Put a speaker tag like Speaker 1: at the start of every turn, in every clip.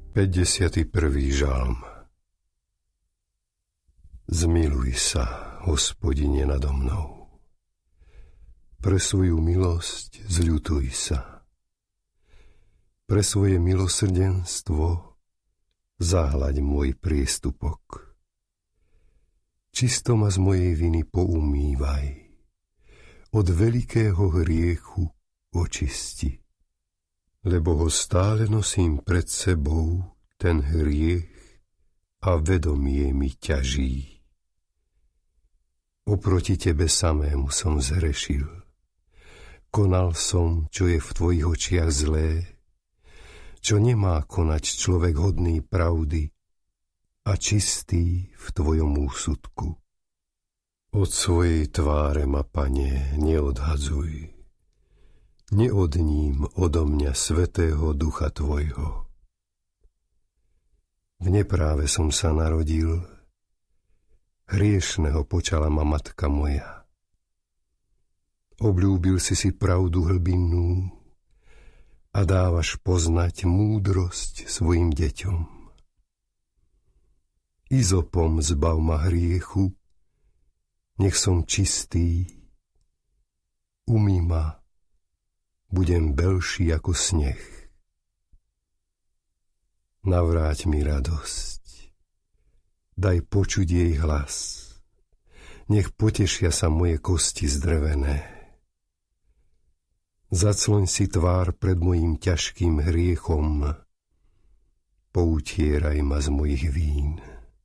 Speaker 1: 51. žalm. Zmiluj sa, Hospodine, nado mnou. Pre svoju milosť zľutuj sa. Pre svoje milosrdenstvo zahľaď môj priestupok. Čisto ma z mojej viny poumývaj. Od veľkého hriechu očisti. Lebo ho stále nosím pred sebou, ten hriech, a vedomie mi ťaží. Oproti tebe samému som zhrešil. Konal som, čo je v tvojich očiach zlé, čo nemá konať človek hodný pravdy a čistý v tvojom úsudku. Od svojej tváre ma, Pane, neodhadzuj. Neodním odo mňa Svätého Ducha tvojho. V nepráve som sa narodil, hriešného počala ma matka moja. Obľúbil si pravdu hlbinnú a dávaš poznať múdrosť svojim deťom. Izopom zbav ma hriechu, nech som čistý, umý ma, budem belší ako sneh. Navráť mi radosť, daj počuť jej hlas, nech potešia sa moje kosti zdrvené. Zacloň si tvár pred mojím ťažkým hriechom, poutieraj ma z mojich vín.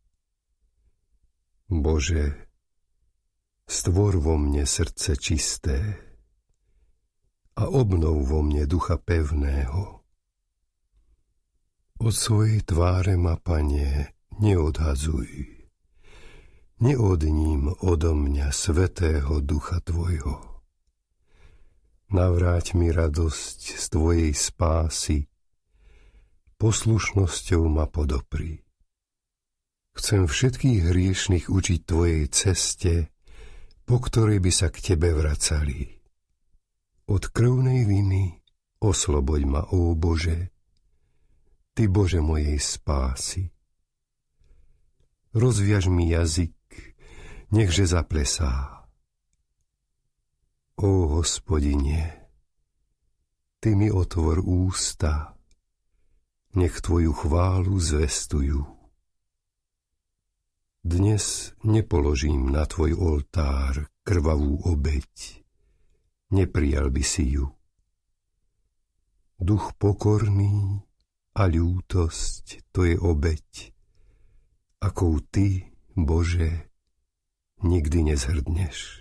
Speaker 1: Bože, stvor vo mne srdce čisté a obnov vo mne ducha pevného. Od svojej tváre ma, Pane, neodhadzuj. Neodním odo mňa Svätého Ducha tvojho. Navráť mi radosť z tvojej spásy, poslušnosťou ma podopri. Chcem všetkých hriešnych učiť tvojej ceste, po ktorej by sa k tebe vracali. Od krvnej viny osloboď ma, ó Bože, Ty, Bože mojej spásy. Rozviaž mi jazyk, nechže zaplesá. Ó Hospodine, Ty mi otvor ústa, nech Tvoju chválu zvestujú. Dnes nepoložím na Tvoj oltár krvavú obeť, neprijal by si ju. Duch pokorný a ľútosť, to je obeť, akou Ty, Bože, nikdy nezhrdneš.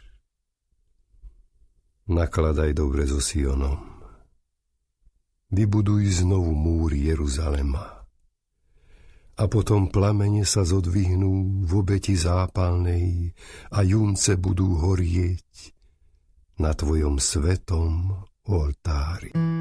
Speaker 1: Nakladaj dobre so Sionom. Vybuduj znovu múry Jeruzalema. A potom plamene sa zodvihnú v obeti zápalnej a junce budú horieť na Tvojom svetom oltári.